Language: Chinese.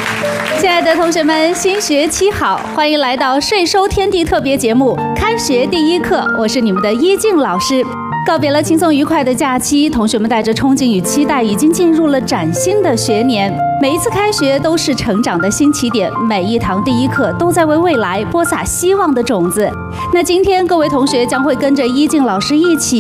亲爱的同学们，新学期好，欢迎来到税收天地特别节目《开学第一课》，我是你们的依静老师。告别了轻松愉快的假期，同学们带着憧憬与期待，已经进入了崭新的学年。每一次开学都是成长的新起点，每一堂第一课都在为未来播撒希望的种子。那今天各位同学将会跟着依静老师一起